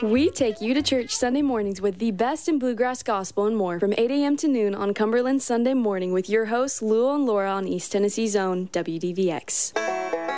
We take you to church Sunday mornings with the best in bluegrass gospel and more from 8 a.m. to noon on Cumberland Sunday Morning with your hosts, Lou and Laura on East Tennessee's own WDVX.